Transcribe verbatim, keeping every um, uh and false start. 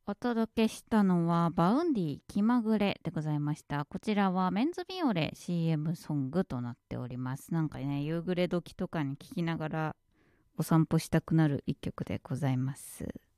お届けしたのはバウンディ気まぐれでございました。こちらはメンズビオレ シーエム ソングとなっております。なんかね、夕暮れ時とかに聴きながらお散歩したくなる一曲でございます。